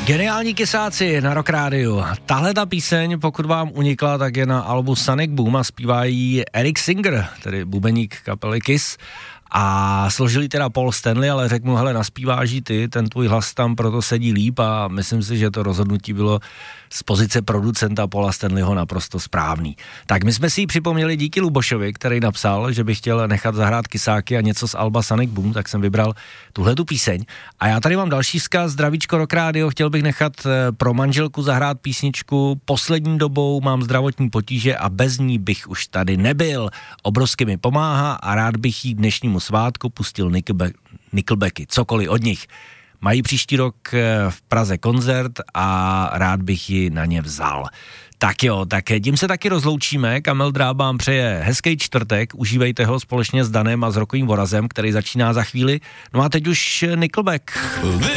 Geniální kysáci na Rock Rádiu. Tahle ta píseň, pokud vám unikla, tak je na albu Sonic Boom a zpívá jí Eric Singer, tedy bubeník kapely Kiss. A složili teda Paul Stanley, ale řekl mu, hele, naspíváš jí ty, ten tvůj hlas tam proto sedí líp a myslím si, že to rozhodnutí bylo z pozice producenta Paula Stanleyho naprosto správný. Tak my jsme si ji připomněli díky Lubošovi, který napsal, že by chtěl nechat zahrát kysáky a něco z alba Sonic Boom, tak jsem vybral tuhletu píseň. A já tady mám další vzkaz, zdravíčko Rock Rádio, chtěl bych nechat pro manželku zahrát písničku Poslední dobou mám zdravotní potíže a bez ní bych už tady nebyl. Obrovsky mi pomáhá a rád bych jí dnešnímu svátku pustil Nickelbacky, cokoliv od nich. Mají příští rok v Praze koncert a rád bych ji na ně vzal. Tak jo, tak tím se taky rozloučíme. Kamil Drába vám přeje hezký čtvrtek, užívejte ho společně s Danem a s Rokovým Vorazem, který začíná za chvíli. No a teď už Nickelback.